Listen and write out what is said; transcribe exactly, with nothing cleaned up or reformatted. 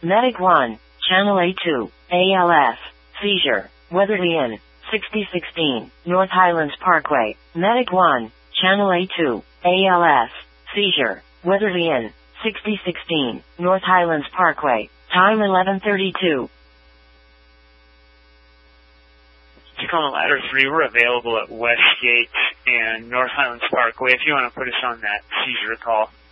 Medic one, Channel A two, A L S, seizure, Weatherly Inn, sixty sixteen, North Highlands Parkway. Medic one, Channel A two, A L S, seizure, Weatherly Inn, sixty sixteen, North Highlands Parkway. Time eleven thirty-two. Tacoma Ladder three, we're available at Westgate and North Highlands Parkway if you want to put us on that seizure call.